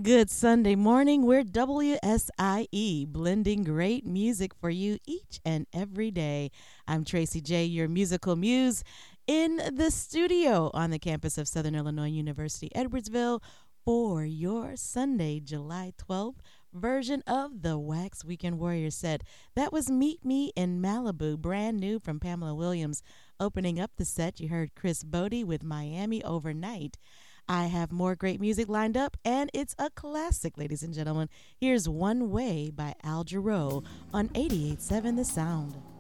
Good Sunday morning. We're WSIE, blending great music for you each and every day. I'm Tracy J., your musical muse, in the studio on the campus of Southern Illinois University, Edwardsville, for your Sunday, July 12th version of the Wax Weekend Warrior set. That was Meet Me in Malibu, brand new from Pamela Williams. Opening up the set, you heard Chris Bodie with Miami Overnight. I have more great music lined up, and it's a classic, ladies and gentlemen. Here's One Way by Al Jarreau on 88.7 The Sound.